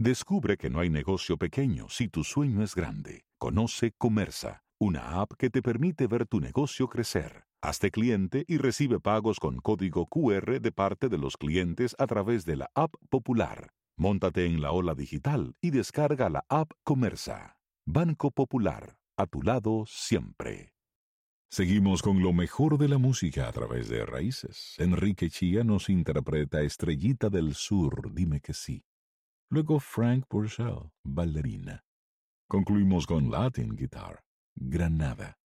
Descubre que no hay negocio pequeño si tu sueño es grande. Conoce Comersa, una app que te permite ver tu negocio crecer. Hazte cliente y recibe pagos con código QR de parte de los clientes a través de la app Popular. Móntate en la ola digital y descarga la app Comersa. Banco Popular, a tu lado siempre. Seguimos con lo mejor de la música a través de Raíces. Enrique Chía nos interpreta Estrellita del Sur, dime que sí. Luego Frank Purcell, Ballerina. Concluimos con Latin Guitar, Granada.